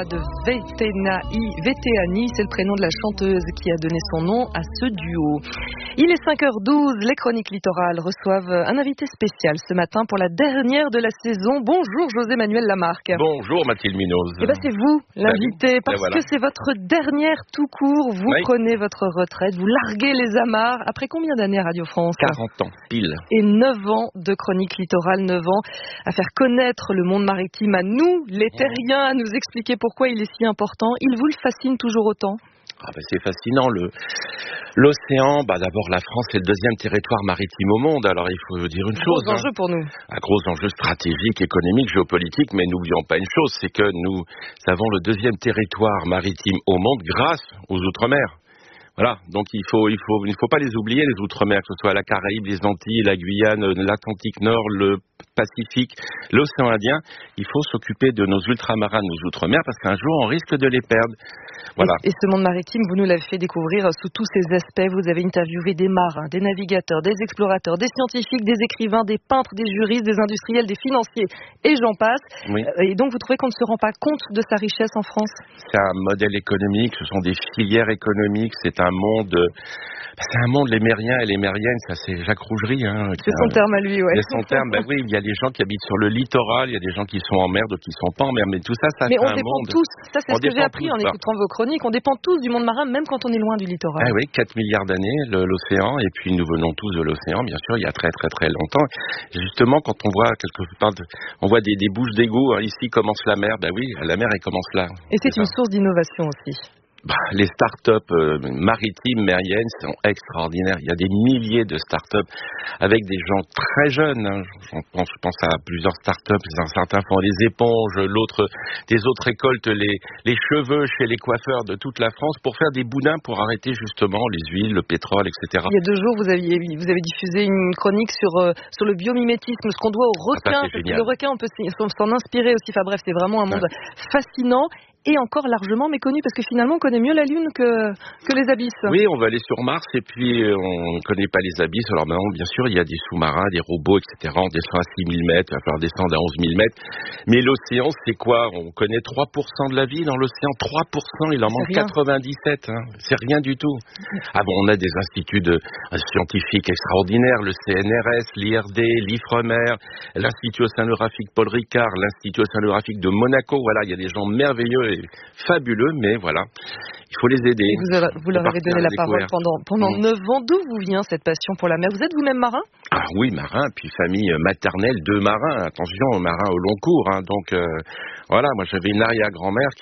Lama de Veteani, c'est le prénom de la chanteuse qui a donné son nom à ce duo. Il est 5h12, les Chroniques Littorales reçoivent un invité spécial ce matin pour la dernière de la saison. Bonjour José-Manuel Lamarque. Bonjour Mathilde Munoz. Eh ben c'est vous l'invité, parce voilà. que c'est votre dernière tout court. Vous prenez votre retraite, vous larguez les amarres. Après combien d'années à Radio France ? 40 ans, pile. Et 9 ans de Chroniques Littorales, 9 ans à faire connaître le monde maritime à nous, les terriens, à nous expliquer pourquoi il est si important. Il vous le fascine toujours autant ? C'est fascinant. L'océan, d'abord la France est le deuxième territoire maritime au monde. Alors il faut dire une chose. Gros enjeu pour nous. Un gros enjeu stratégique, économique, géopolitique, mais n'oublions pas une chose, c'est que nous avons le deuxième territoire maritime au monde grâce aux Outre-mer. Voilà, donc il faut pas les oublier, les Outre-mer, que ce soit la Caraïbe, les Antilles, la Guyane, l'Atlantique Nord, le Pacifique, l'océan Indien. Il faut s'occuper de nos ultramarins, de nos Outre-mer, parce qu'un jour on risque de les perdre. Voilà. Et ce monde maritime, vous nous l'avez fait découvrir sous tous ses aspects. Vous avez interviewé des marins, des navigateurs, des explorateurs, des scientifiques, des écrivains, des peintres, des juristes, des industriels, des financiers, et j'en passe. Oui. Et donc vous trouvez qu'on ne se rend pas compte de sa richesse en France ? C'est un modèle économique, ce sont des filières économiques, c'est un monde, les Mériens et les Mériennes, ça c'est Jacques Rougerie. C'est son terme à lui, ouais. C'est son terme, oui, il y a des gens qui habitent sur le littoral, il y a des gens qui sont en mer, d'autres qui sont pas en mer, mais tout ça, ça fait un monde. Mais on dépend tous, ça c'est ce que j'ai appris en écoutant vos chroniques, on dépend tous du monde marin, même quand on est loin du littoral. Ah oui, 4 milliards d'années, l'océan, et puis nous venons tous de l'océan, bien sûr, il y a très très très longtemps. Justement, quand on voit on voit des bouches d'égout, ici commence la mer, oui, la mer elle commence là. Et c'est une source d'innovation aussi. Les start-up maritimes, mériennes sont extraordinaires. Il y a des milliers de start-up avec des gens très jeunes. Je pense à plusieurs start-up. Certains font des éponges, des autres récoltent les cheveux chez les coiffeurs de toute la France pour faire des boudins pour arrêter justement les huiles, le pétrole, etc. Il y a 2 jours, vous avez diffusé une chronique sur le biomimétisme, ce qu'on doit au requin. Parce que le requin, on peut s'en inspirer aussi. Enfin bref, c'est vraiment un monde fascinant. Et encore largement méconnu, parce que finalement on connaît mieux la Lune que les abysses. Oui, on va aller sur Mars et puis on ne connaît pas les abysses. Alors maintenant, bien sûr, il y a des sous-marins, des robots, etc. On descend à 6 000 mètres, il va falloir descendre à 11 000 mètres. Mais l'océan, c'est quoi ? On connaît 3% de la vie dans l'océan. 3%, il en manque 97. C'est rien du tout. On a des instituts scientifiques extraordinaires, le CNRS, l'IRD, l'IFREMER, l'Institut océanographique Paul Ricard, l'Institut océanographique de Monaco. Voilà, il y a des gens merveilleux, fabuleux, mais voilà, il faut les aider. Et vous leur avez donné la parole pendant 9 ans. D'où vous vient cette passion pour la mer ? Vous êtes vous-même marin ? Ah oui, marin, puis famille maternelle, 2 marins. Attention, marin au long cours. Donc voilà, moi j'avais une arrière-grand-mère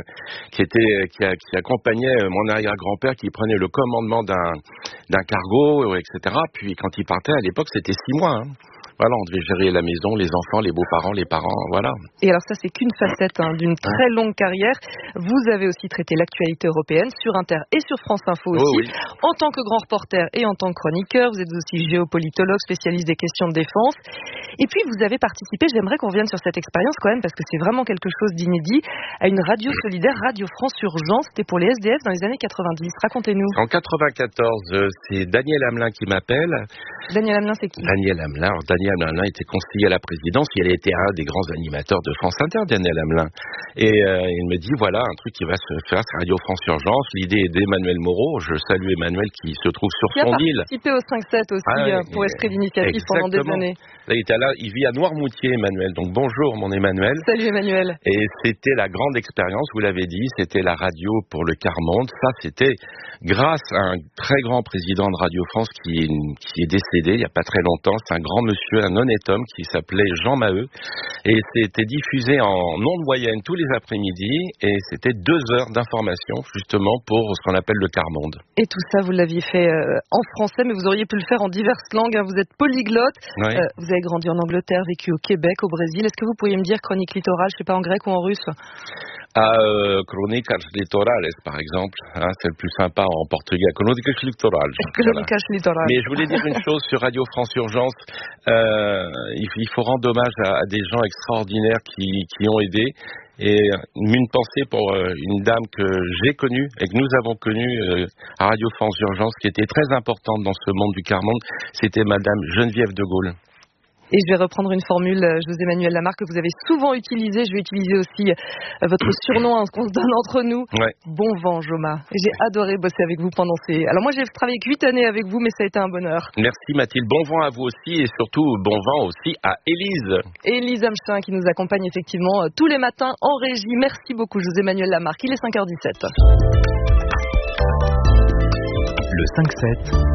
qui accompagnait mon arrière-grand-père qui prenait le commandement d'un cargo, etc. Puis quand il partait, à l'époque, c'était 6 mois. Voilà, on devait gérer la maison, les enfants, les beaux-parents, les parents, voilà. Et alors ça, c'est qu'une facette d'une très longue carrière. Vous avez aussi traité l'actualité européenne sur Inter et sur France Info aussi. En tant que grand reporter et en tant que chroniqueur, vous êtes aussi géopolitologue, spécialiste des questions de défense. Et puis, vous avez participé, j'aimerais qu'on revienne sur cette expérience quand même, parce que c'est vraiment quelque chose d'inédit, à une radio solidaire, Radio France Urgence. C'était pour les SDF dans les années 90. Racontez-nous. En 94, c'est Daniel Hamelin qui m'appelle. Daniel Hamelin, c'est qui ? Daniel Hamelin. Alors, Daniel Hamelin était conseiller à la présidence. Il a été un des grands animateurs de France Inter, Daniel Hamelin. Et il me dit, voilà, un truc qui va se faire, c'est Radio France Urgence. L'idée est d'Emmanuel Moreau. Je salue Emmanuel qui se trouve sur son île. Il a participé au 5-7 aussi pour Esprit d'initiative pendant des années. Là, il vit à Noirmoutier, Emmanuel. Donc bonjour, mon Emmanuel. Salut Emmanuel. Et c'était la grande expérience, vous l'avez dit, c'était la radio pour le quart-monde. Ça, c'était grâce à un très grand président de Radio France qui est décédé il n'y a pas très longtemps. C'est un grand monsieur, un honnête homme qui s'appelait Jean Maheu. Et c'était diffusé en ondes moyennes tous les après-midi. Et c'était 2 heures d'information, justement, pour ce qu'on appelle le quart-monde. Et tout ça, vous l'aviez fait en français, mais vous auriez pu le faire en diverses langues. Vous êtes polyglotte. Oui. Vous avez grandi en Angleterre, vécu au Québec, au Brésil. Est-ce que vous pourriez me dire chronique littorale, je ne sais pas, en grec ou en russe ? Crónicas Litorales, par exemple, c'est le plus sympa en portugais. Crónicas Litorales. Crónicas Litorales. Mais je voulais dire une chose sur Radio France Urgence. Il faut rendre hommage à des gens extraordinaires qui ont aidé. Et une pensée pour une dame que j'ai connue et que nous avons connue à Radio France Urgence, qui était très importante dans ce monde du quart-monde, c'était Madame Geneviève de Gaulle. Et je vais reprendre une formule, José-Manuel Lamarque, que vous avez souvent utilisée. Je vais utiliser aussi votre surnom qu'on se donne entre nous. Ouais. Bon vent, Joma. J'ai adoré bosser avec vous pendant ces... Alors moi, j'ai travaillé 8 années avec vous, mais ça a été un bonheur. Merci Mathilde. Bon vent à vous aussi et surtout bon vent aussi à Élise. Élise Amchin qui nous accompagne effectivement tous les matins en régie. Merci beaucoup, José-Manuel Lamarque. Il est 5h17. Le 5-7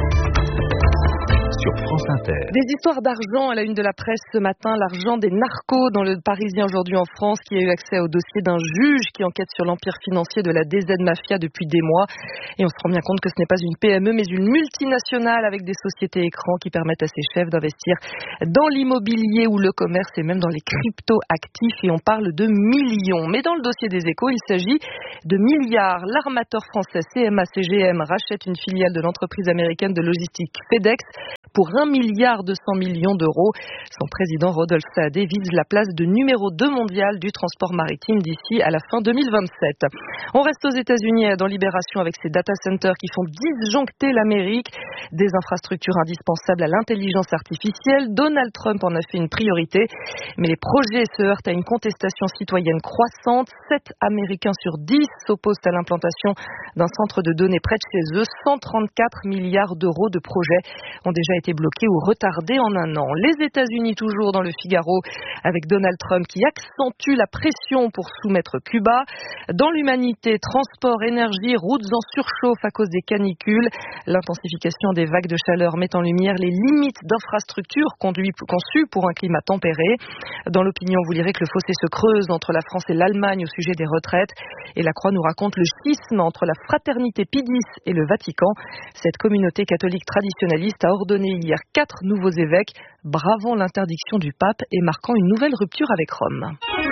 sur France Inter. Des histoires d'argent à la une de la presse ce matin, l'argent des narcos dans le Parisien aujourd'hui en France, qui a eu accès au dossier d'un juge qui enquête sur l'empire financier de la DZ Mafia depuis des mois. Et on se rend bien compte que ce n'est pas une PME mais une multinationale avec des sociétés écrans qui permettent à ses chefs d'investir dans l'immobilier ou le commerce et même dans les crypto-actifs, et on parle de millions. Mais dans le dossier des Échos, il s'agit de milliards. L'armateur français CMA-CGM rachète une filiale de l'entreprise américaine de logistique FedEx pour 1,2 milliard d'euros. Son président Rodolphe Saadé vise la place de numéro 2 mondial du transport maritime d'ici à la fin 2027. On reste aux États-Unis dans Libération avec ces data centers qui font disjoncter l'Amérique, des infrastructures indispensables à l'intelligence artificielle. Donald Trump en a fait une priorité, mais les projets se heurtent à une contestation citoyenne croissante. 7 Américains sur 10 s'opposent à l'implantation d'un centre de données près de chez eux. 134 milliards d'euros de projets ont déjà été bloqués ou retardés en un an. Les États-Unis toujours dans le Figaro avec Donald Trump qui accentue la pression pour soumettre Cuba. Dans l'humanité, transport, énergie, routes en surchauffe à cause des canicules. L'intensification des vagues de chaleur met en lumière les limites d'infrastructures conçues pour un climat tempéré. Dans l'opinion, vous lirez que le fossé se creuse entre la France et l'Allemagne au sujet des retraites. Et la Croix nous raconte le schisme entre la fraternité Pidis et le Vatican. Cette communauté catholique traditionnaliste a ordonné hier 4 nouveaux évêques, bravant l'interdiction du pape et marquant une nouvelle rupture avec Rome.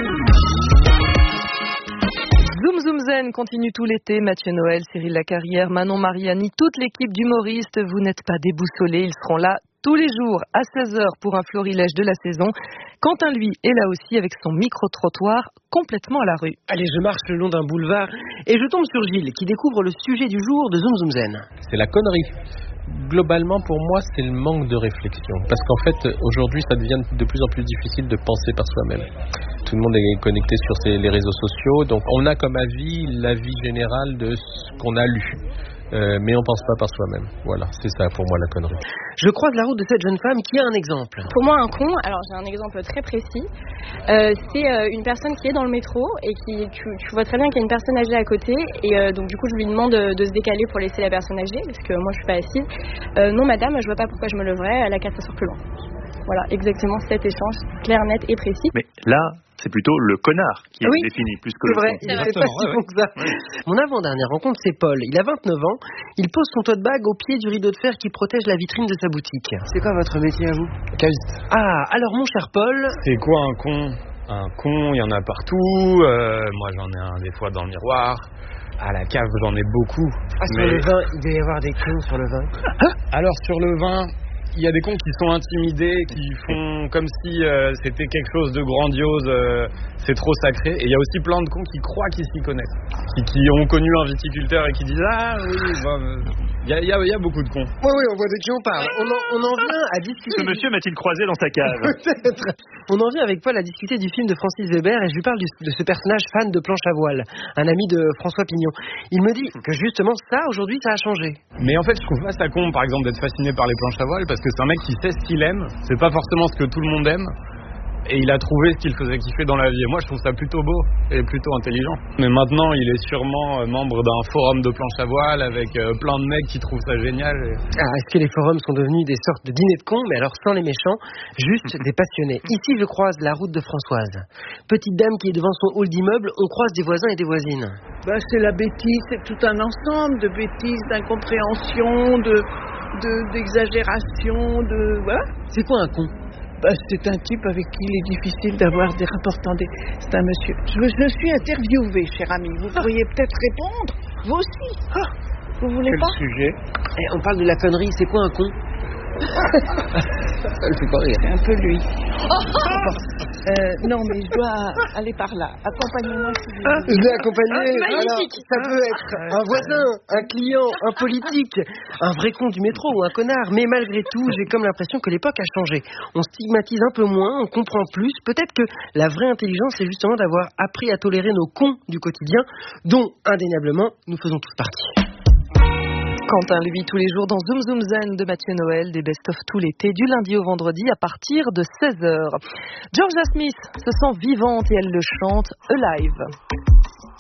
Zoom Zoom Zen continue tout l'été. Mathieu Noël, Cyril Lacarrière, Manon Mariani, toute l'équipe d'humoristes. Vous n'êtes pas déboussolés, ils seront là tous les jours à 16h pour un florilège de la saison. Quentin, lui, est là aussi avec son micro-trottoir complètement à la rue. Allez, je marche le long d'un boulevard et je tombe sur Gilles qui découvre le sujet du jour de Zoom Zoom Zen. C'est la connerie. Globalement, pour moi, c'est le manque de réflexion. Parce qu'en fait, aujourd'hui, ça devient de plus en plus difficile de penser par soi-même. Tout le monde est connecté sur les réseaux sociaux, donc on a comme avis l'avis général de ce qu'on a lu. Mais on ne pense pas par soi-même. Voilà, c'est ça pour moi la connerie. Je croise la route de cette jeune femme qui a un exemple. Pour moi, un con, alors j'ai un exemple très précis, c'est une personne qui est dans le métro et qui, tu vois très bien qu'il y a une personne âgée à côté et donc du coup je lui demande de se décaler pour laisser la personne âgée parce que moi je suis pas assise. Non madame, je vois pas pourquoi je me leverais, la carte s'assure plus loin. Voilà, exactement cet échange clair, net et précis. Mais là, c'est plutôt le connard qui est défini plus que le vrai, con. il n'est pas si bon que ça. Mon avant-dernière rencontre, c'est Paul. Il a 29 ans. Il pose son tote bag au pied du rideau de fer qui protège la vitrine de sa boutique. C'est quoi votre métier à vous? Caviste. Ah, alors mon cher Paul... C'est quoi un con? Un con, il y en a partout. Moi, j'en ai un des fois dans le miroir. À la cave, j'en ai beaucoup. Ah, sur le vin, il doit y avoir des cons sur le vin. Alors, sur le vin... Il y a des cons qui sont intimidés, qui font comme si c'était quelque chose de grandiose, c'est trop sacré. Et il y a aussi plein de cons qui croient qu'ils s'y connaissent, qui ont connu un viticulteur et qui disent « Ah oui, il y a beaucoup de cons. » Oui, on voit de qui on parle. On en vient à discuter... Ce monsieur m'a-t-il croisé dans sa cave? Peut-être. On en vient avec Paul à discuter du film de Francis Weber et je lui parle de ce personnage fan de planche à voile, un ami de François Pignon. Il me dit que justement ça, aujourd'hui, ça a changé. Mais en fait, je trouve pas ça con, par exemple, d'être fasciné par les planches à voile, parce que c'est un mec qui sait ce qu'il aime, c'est pas forcément ce que tout le monde aime, et il a trouvé ce qu'il faisait kiffer dans la vie. Et moi, je trouve ça plutôt beau et plutôt intelligent. Mais maintenant, il est sûrement membre d'un forum de planche à voile avec plein de mecs qui trouvent ça génial. Ah, est-ce que les forums sont devenus des sortes de dîners de cons, mais alors sans les méchants, juste des passionnés? Ici, je croise la route de Françoise. Petite dame qui est devant son hall d'immeuble, on croise des voisins et des voisines. C'est la bêtise, c'est tout un ensemble de bêtises, d'incompréhension, d'exagération, voilà. C'est quoi un con? C'est un type avec qui il est difficile d'avoir des rapports tendus. C'est un monsieur. Je me suis interviewé, cher ami. Vous pourriez peut-être répondre, vous aussi. Vous voulez pas? Quel sujet? On parle de la connerie, c'est quoi un con? Ça le fait pas rire. C'est un peu lui. Non, mais je dois aller par là. Accompagnez-moi si vous Je voulez. l'ai accompagné. Magnifique. Alors, ça peut être un voisin, un client, un politique, un vrai con du métro ou un connard. Mais malgré tout, j'ai comme l'impression que l'époque a changé. On stigmatise un peu moins, on comprend plus. Peut-être que la vraie intelligence, c'est justement d'avoir appris à tolérer nos cons du quotidien, dont, indéniablement, nous faisons tous partie. Quentin, lui, tous les jours dans Zoom Zoom Zen de Mathieu Noël, des best-of tout l'été, du lundi au vendredi à partir de 16h. Georgia Smith se sent vivante et elle le chante Alive.